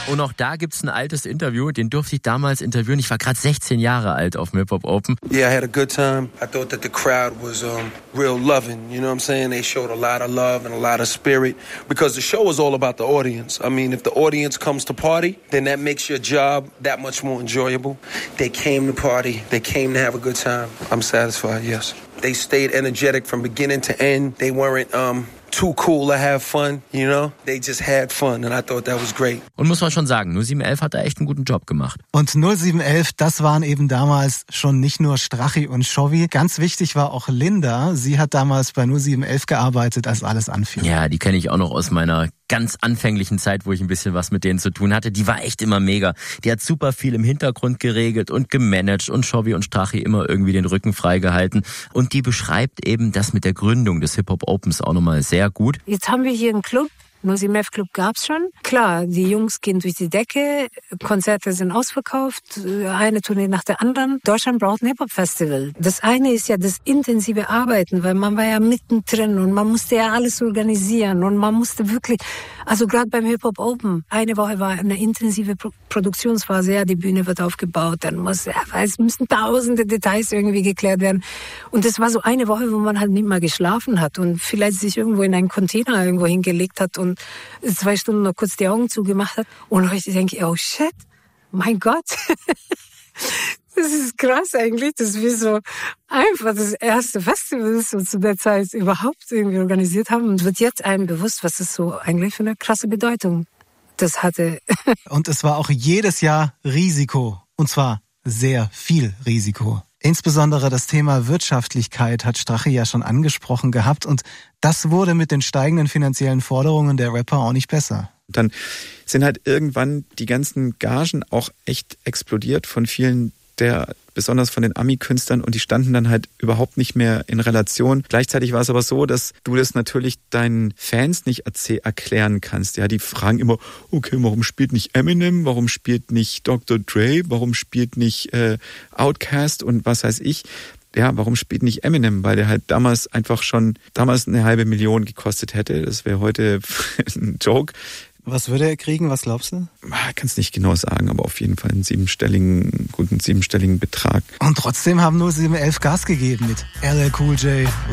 Und auch da gibt's ein altes Interview, den durfte ich damals interviewen. Ich war gerade 16 Jahre alt auf dem Hip-Hop Open. Yeah, I had a good time. I thought that the crowd was real loving, you know what I'm saying? They showed a lot of love and a lot of spirit because the show is all about the audience. I mean, if the audience comes to party, then that makes your job that much more enjoyable. They came to party. They came to have a good time. I'm satisfied, yes. They stayed energetic from beginning to end. They weren't too cool to have fun, you know? They just had fun and I thought that was great. Und muss man schon sagen, 0711 hat da echt einen guten Job gemacht. Und 0711, das waren eben damals schon nicht nur Strachi und Chovy. Ganz wichtig war auch Linda. Sie hat damals bei 0711 gearbeitet, als alles anfing. Ja, die kenne ich auch noch aus meiner ganz anfänglichen Zeit, wo ich ein bisschen was mit denen zu tun hatte. Die war echt immer mega. Die hat super viel im Hintergrund geregelt und gemanagt und Chovy und Strachi immer irgendwie den Rücken freigehalten. Und die beschreibt eben das mit der Gründung des Hip-Hop Opens auch nochmal sehr gut. Jetzt haben wir hier einen Club. 0711 Club gab's schon. Klar, die Jungs gehen durch die Decke, Konzerte sind ausverkauft, eine Tournee nach der anderen. Deutschland braucht ein Hip-Hop-Festival. Das eine ist ja das intensive Arbeiten, weil man war ja mittendrin und man musste ja alles organisieren und man musste wirklich, also gerade beim Hip-Hop Open, eine Woche war eine intensive Produktionsphase, ja, die Bühne wird aufgebaut, dann es müssen tausende Details irgendwie geklärt werden. Und das war so eine Woche, wo man halt nicht mal geschlafen hat und vielleicht sich irgendwo in einen Container irgendwo hingelegt hat und 2 Stunden noch kurz die Augen zugemacht hat. Und heute denke ich, oh shit, mein Gott. Das ist krass eigentlich, dass wir so einfach das erste Festival so zu der Zeit überhaupt irgendwie organisiert haben. Und wird jetzt einem bewusst, was das so eigentlich für eine krasse Bedeutung das hatte. Und es war auch jedes Jahr Risiko. Und zwar sehr viel Risiko. Insbesondere das Thema Wirtschaftlichkeit hat Strachi ja schon angesprochen gehabt und das wurde mit den steigenden finanziellen Forderungen der Rapper auch nicht besser. Dann sind halt irgendwann die ganzen Gagen auch echt explodiert von vielen besonders von den Ami-Künstlern und die standen dann halt überhaupt nicht mehr in Relation. Gleichzeitig war es aber so, dass du das natürlich deinen Fans nicht erklären kannst. Ja, die fragen immer, okay, warum spielt nicht Eminem, warum spielt nicht Dr. Dre, warum spielt nicht Outkast und was weiß ich. Ja, warum spielt nicht Eminem? Weil der halt damals eine halbe Million gekostet hätte. Das wäre heute ein Joke. Was würde er kriegen? Was glaubst du? Ich kann es nicht genau sagen, aber auf jeden Fall einen guten siebenstelligen Betrag. Und trotzdem haben nur 0711 Gas gegeben mit LL Cool J,